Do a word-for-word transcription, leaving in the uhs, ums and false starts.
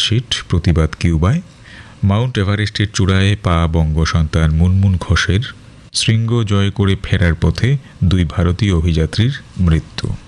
Chargesheet, প্রতিবাদ কিউবায়। Mount এভারেস্টের চূড়ায় পা বঙ্গসন্তান মুনমুন ঘোষের। শৃঙ্গ জয় করে ফেরার পথে দুই ভারতীয় অভিযাত্রীর মৃত্যু।